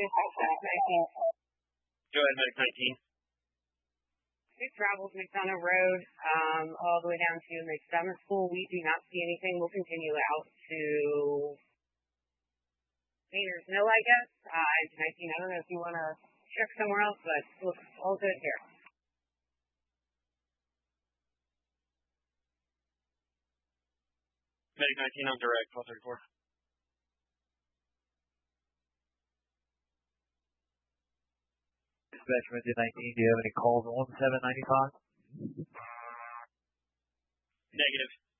Go ahead, Medic 19. It travels McDonough Road all the way down to McDonough School. We do not see anything. We'll continue out to Painter's Mill, I guess. 19, I don't know if you want to check somewhere else, but it looks all good here. Medic 19 on direct, 1234. Dispatch Medic 19, do you have any calls on 795? Negative.